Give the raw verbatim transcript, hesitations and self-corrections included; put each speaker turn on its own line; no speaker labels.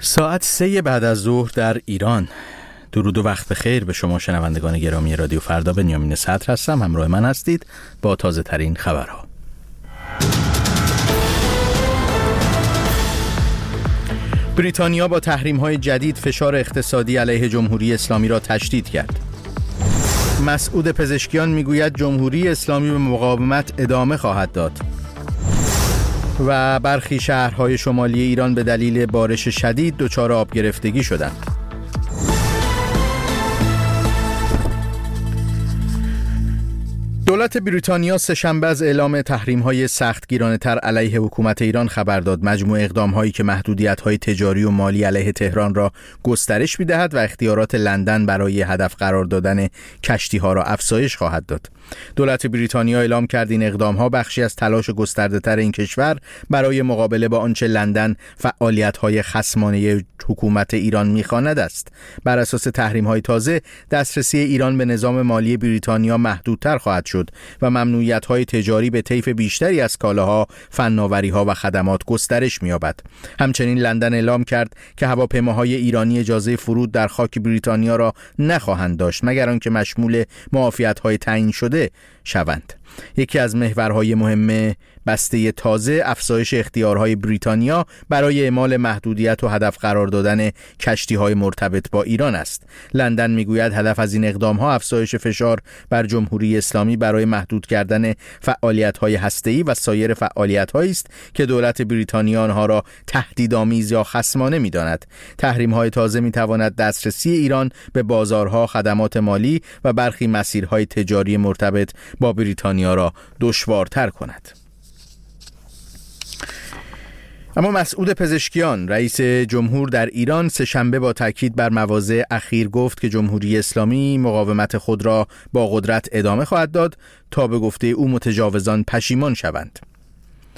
ساعت سه بعد از ظهر در ایران. درود و وقت بخیر به شما شنوندگان گرامی رادیو فردا. بنیامین صدر هستم، همراه من هستید با تازه ترین خبرها. بریتانیا با تحریم‌های جدید فشار اقتصادی علیه جمهوری اسلامی را تشدید کرد. مسعود پزشکیان میگوید جمهوری اسلامی به مقاومت ادامه خواهد داد. و برخی شهرهای شمالی ایران به دلیل بارش شدید دچار آب گرفتگی شدند. دولت بریتانیا سه‌شنبه از اعلام تحریم‌های سختگیرانه‌تر علیه حکومت ایران خبر داد. مجموع اقدام‌هایی که محدودیت‌های تجاری و مالی علیه تهران را گسترش می‌دهد و اختیارات لندن برای هدف قرار دادن کشتی‌ها را افزایش خواهد داد. دولت بریتانیا اعلام کرد این اقدام‌ها بخشی از تلاش گسترده‌تر این کشور برای مقابله با آنچه لندن فعالیت‌های خصمانه حکومت ایران می‌خواند است. بر اساس تحریم‌های تازه، دسترسی ایران به نظام مالی بریتانیا محدودتر خواهد شد و ممنوعیت‌های تجاری به طیف بیشتری از کالاها، فناوری‌ها و خدمات گسترش می‌یابد. همچنین لندن اعلام کرد که هواپیماهای ایرانی اجازه فرود در خاک بریتانیا را نخواهند داشت مگر آنکه مشمول معافیت‌های تعیین شده شوند. یکی از محورهای مهم بسته تازه افزایش اختیارهای بریتانیا برای اعمال محدودیت و هدف قرار دادن کشتی‌های مرتبط با ایران است. لندن میگوید هدف از این اقدام‌ها افزایش فشار بر جمهوری اسلامی برای محدود کردن فعالیت‌های هسته‌ای و سایر فعالیت‌هایی است که دولت بریتانیا آنها را تهدیدآمیز یا خصمانه می‌داند. تحریم‌های تازه می‌تواند دسترسی ایران به بازارها، خدمات مالی و برخی مسیرهای تجاری مرتبط با بریتانیا را دشوارتر کند. اما مسعود پزشکیان رئیس جمهور در ایران سه‌شنبه با تاکید بر مواضع اخیر گفت که جمهوری اسلامی مقاومت خود را با قدرت ادامه خواهد داد تا به گفته او متجاوزان پشیمان شوند.